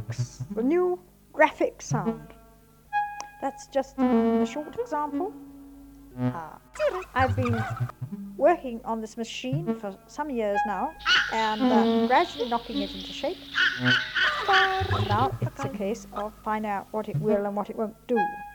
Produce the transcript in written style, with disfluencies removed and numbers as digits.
graphics, the new graphic sound. That's just a short example. I've been working on this machine for some years now and gradually knocking it into shape. And now it's a case of finding out what it will and what it won't do.